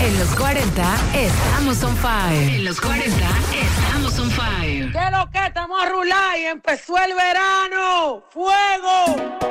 En los 40 estamos on fire. En los 40 estamos on fire. ¿Qué es lo que estamos a rular y empezó el verano? ¡Fuego!